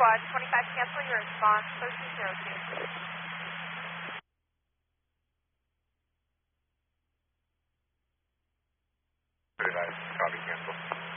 Squad 25, cancel your response, 1302. Very nice, copy, cancel.